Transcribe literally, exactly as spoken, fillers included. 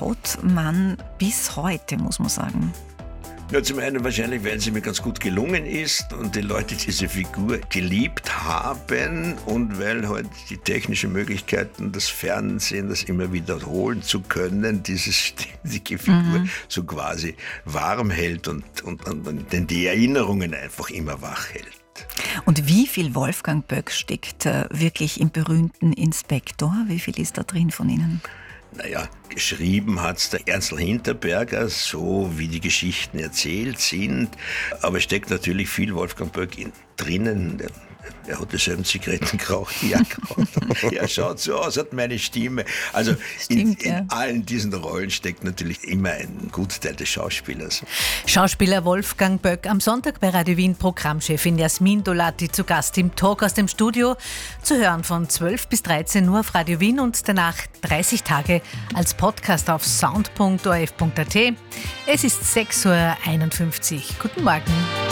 schaut man bis heute, muss man sagen? Ja, zum einen wahrscheinlich, weil sie mir ganz gut gelungen ist und die Leute diese Figur geliebt haben und weil halt die technischen Möglichkeiten, das Fernsehen, das immer wiederholen zu können, diese ständige Figur mhm. so quasi warm hält und, und, und, und die Erinnerungen einfach immer wach hält. Und wie viel Wolfgang Böck steckt äh, wirklich im berühmten Inspektor? Wie viel ist da drin von Ihnen? Naja, geschrieben hat's der Ernstl Hinterberger, so wie die Geschichten erzählt sind. Aber es steckt natürlich viel Wolfgang Böck in, drinnen. Er hat dieselben Zigaretten geraucht, die er geraucht. Er schaut so aus, hat meine Stimme. Also Stimmt, in, in ja. allen diesen Rollen steckt natürlich immer ein Gutteil des Schauspielers. Schauspieler Wolfgang Böck am Sonntag bei Radio Wien, Programmchefin Jasmin Dolati zu Gast im Talk aus dem Studio. Zu hören von zwölf bis dreizehn Uhr auf Radio Wien und danach dreißig Tage als Podcast auf sound punkt o r f punkt a t. Es ist sechs Uhr einundfünfzig. Guten Morgen.